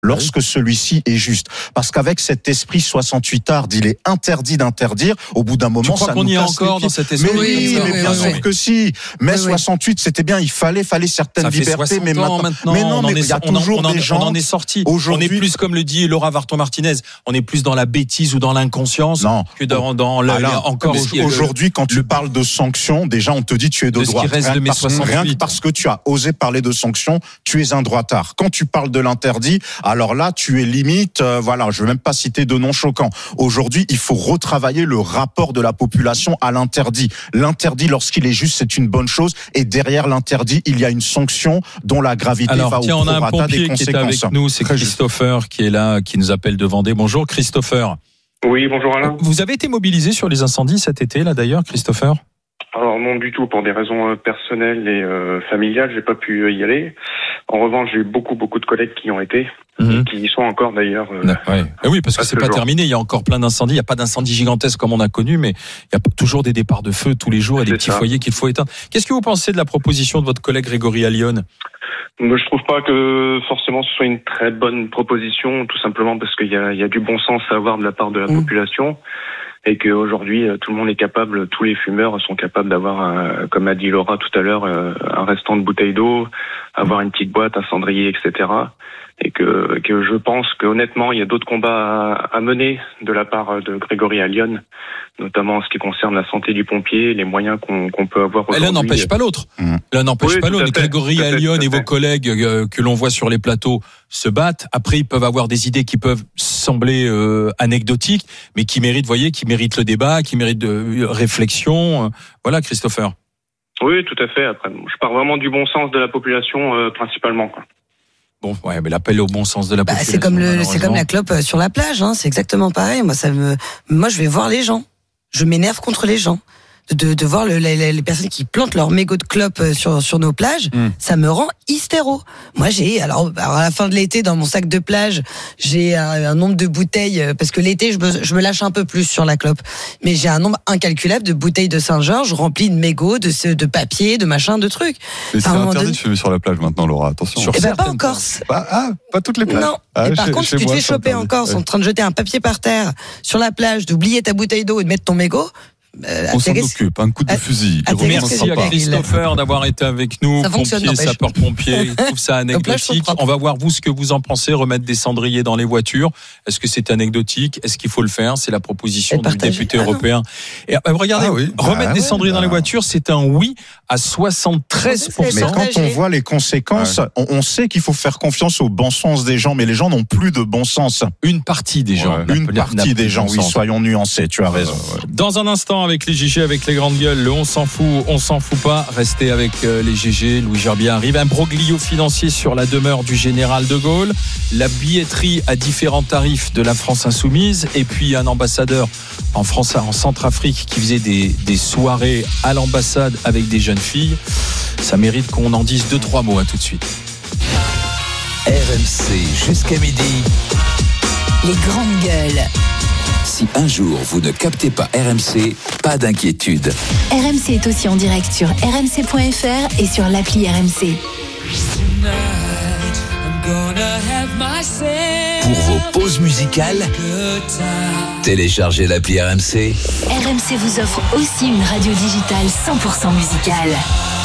lorsque celui-ci est juste. Parce qu'avec cet esprit 68 art, il est interdit d'interdire, au bout d'un moment, tu crois ça qu'on nous y est casse encore les dans pieds. cet esprit? Mais bien sûr que si. Mais 68, c'était bien, il fallait certaines libertés, mais maintenant, mais il y a toujours des gens. On en est sorti. Aujourd'hui, on est plus, comme le dit Laura Varton-Martinez, on est plus dans la bêtise ou dans l'inconscience que dans encore aujourd'hui, quand tu parles de sanctions, déjà, on te dit tu es de droite. Rien que parce que tu as osé parler de sanctions, tu es un droitard. Quand tu parles de l'interdit, alors là, tu es limite, je veux même pas citer de noms choquants. Aujourd'hui, il faut retravailler le rapport de la population à l'interdit. L'interdit, lorsqu'il est juste, c'est une bonne chose. Et derrière l'interdit, il y a une sanction dont la gravité va au on a un prorata des pompier qui est avec nous, c'est Christopher qui est là, qui nous appelle de Vendée. Bonjour Christopher. Oui, bonjour Alain. Vous avez été mobilisé sur les incendies cet été, là d'ailleurs, Christopher? Alors non du tout, pour des raisons personnelles et familiales, j'ai pas pu y aller. En revanche, j'ai eu beaucoup de collègues qui y ont été, qui y sont encore d'ailleurs. Oui, parce que c'est pas terminé, il y a encore plein d'incendies, il n'y a pas d'incendies gigantesques comme on a connu, mais il y a toujours des départs de feu tous les jours et des petits foyers qu'il faut éteindre. Qu'est-ce que vous pensez de la proposition de votre collègue Grégory Allione? Je trouve pas que forcément ce soit une très bonne proposition, tout simplement parce qu'il y a du bon sens à avoir de la part de la population. Et qu'aujourd'hui, tout le monde est capable, tous les fumeurs sont capables d'avoir, comme a dit Laura tout à l'heure, un restant de bouteille d'eau, avoir une petite boîte, un cendrier, etc. Et que je pense qu'honnêtement, il y a d'autres combats à mener de la part de Grégory Allione, notamment en ce qui concerne la santé du pompier, les moyens qu'on peut avoir aujourd'hui. L'un n'empêche pas l'autre. L'un n'empêche pas l'autre. Grégory Allione et vos collègues que l'on voit sur les plateaux se battent. Après, ils peuvent avoir des idées qui peuvent sembler anecdotiques, mais qui méritent le débat, qui méritent de réflexion. Voilà, Christopher. Oui, tout à fait. Après, je pars vraiment du bon sens de la population, principalement, quoi. Bon, mais l'appel au bon sens de la population. C'est comme la clope sur la plage, hein. C'est exactement pareil. Moi, je vais voir les gens. Je m'énerve contre les gens. De voir les personnes qui plantent leurs mégots de clope sur nos plages, ça me rend hystéro. Moi, alors à la fin de l'été, dans mon sac de plage, j'ai un nombre de bouteilles, parce que l'été, je me lâche un peu plus sur la clope, mais j'ai un nombre incalculable de bouteilles de Saint-Georges remplies de mégots, de papier, de machin, de trucs. Mais c'est interdit de fumer sur la plage maintenant, Laura, attention. Pas en Corse. Pas toutes les plages. Non. Et par contre, si tu te fais choper en Corse en train de jeter un papier par terre sur la plage, d'oublier ta bouteille d'eau et de mettre ton mégot, on s'en occupe, un coup de fusil. Merci à Christopher d'avoir été avec nous, pompier, sapeur-pompier, il trouve ça anecdotique. On va voir vous ce que vous en pensez, remettre des cendriers dans les voitures. Est-ce que c'est anecdotique? Est-ce qu'il faut le faire? C'est la proposition du député européen. Et regardez, remettre des cendriers dans les voitures, c'est un oui à 73%. Mais quand on voit les conséquences, on sait qu'il faut faire confiance au bon sens des gens, mais les gens n'ont plus de bon sens. Une partie des gens. Oui, soyons nuancés, tu as raison. Dans un instant, avec les GG, avec les grandes gueules, le on s'en fout pas. Restez avec les GG. Louis Gerbier arrive. Un broglio financier sur la demeure du général de Gaulle. La billetterie à différents tarifs de la France insoumise. Et puis un ambassadeur en Centrafrique qui faisait des soirées à l'ambassade avec des jeunes filles. Ça mérite qu'on en dise 2-3 mots. À tout de suite. RMC jusqu'à midi. Les grandes gueules. Si un jour vous ne captez pas RMC, pas d'inquiétude. RMC est aussi en direct sur rmc.fr et sur l'appli RMC. Pour vos pauses musicales, téléchargez l'appli RMC. RMC vous offre aussi une radio digitale 100% musicale.